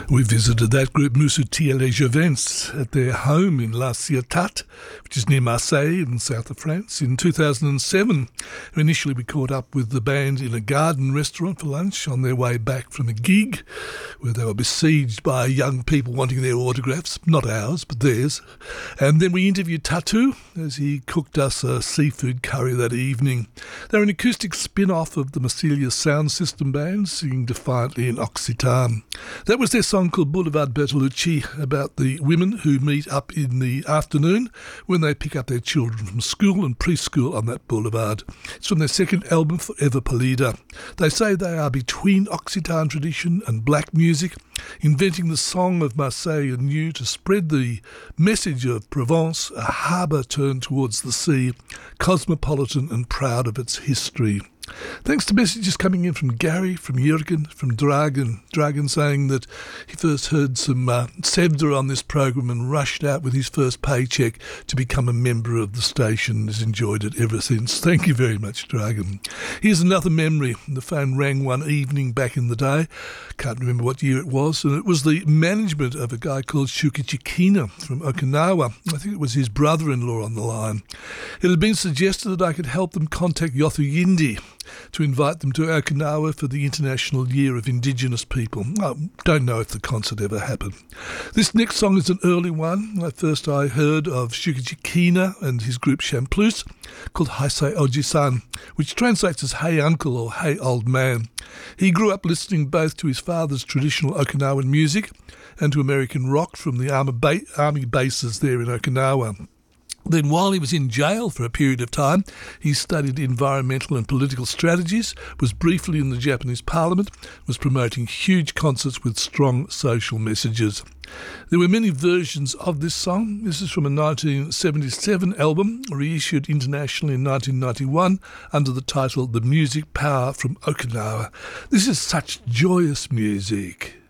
We visited that group Moussouti et les Jovens at their home in La Ciotat, which is near Marseille in the south of France, in 2007. Initially we caught up with the band in a garden restaurant for lunch on their way back from a gig where they were besieged by young people wanting their autographs, not ours but theirs. And then we interviewed Tatu as he cooked us a seafood curry that evening. They're an acoustic spin-off of the Massilia Sound System band, singing defiantly in Occitan. That was their song called Boulevard Bertolucci, about the women who meet up in the afternoon when they pick up their children from school and preschool on that boulevard. It's from their second album, Forever Polida. They say they are between Occitan tradition and black music, inventing the song of Marseille anew to spread the message of Provence, a harbour turned towards the sea, cosmopolitan and proud of its history. Thanks to messages coming in from Gary, from Jürgen, from Dragan saying that he first heard some Sevda on this program and rushed out with his first paycheck to become a member of the station and has enjoyed it ever since. Thank you very much, Dragan. Here's another memory. The phone rang one evening back in the day. Can't remember what year it was, and it was the management of a guy called Shukichi Kina from Okinawa. I think it was his brother-in-law on the line. It had been suggested that I could help them contact Yothu Yindi to invite them to Okinawa for the International Year of Indigenous People. I don't know if the concert ever happened. This next song is an early one. First I heard of Shukichi Kina and his group Champlus, called Haisei Oji-san, which translates as Hey Uncle or Hey Old Man. He grew up listening both to his father's traditional Okinawan music and to American rock from the army bases there in Okinawa. Then while he was in jail for a period of time, he studied environmental and political strategies, was briefly in the Japanese parliament, was promoting huge concerts with strong social messages. There were many versions of this song. This is from a 1977 album, reissued internationally in 1991 under the title The Music Power from Okinawa. This is such joyous music.